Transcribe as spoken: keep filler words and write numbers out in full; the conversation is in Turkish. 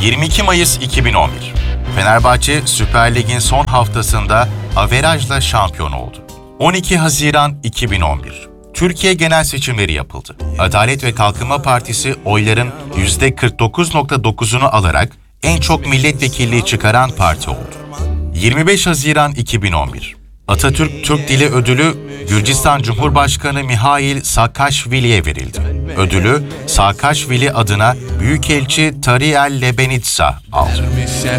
yirmi iki Mayıs iki bin on bir. Fenerbahçe Süper Lig'in son haftasında averajla şampiyon oldu. on iki Haziran iki bin on bir. Türkiye genel seçimleri yapıldı. Adalet ve Kalkınma Partisi oyların yüzde kırk dokuz nokta dokuzunu alarak en çok milletvekilliği çıkaran parti oldu. yirmi beş Haziran iki bin on bir. Atatürk Türk Dili Ödülü Gürcistan Cumhurbaşkanı Mihail Saakashvili'ye verildi. Ödülü Saakashvili adına Büyükelçi Tariel Lebenitsa aldı.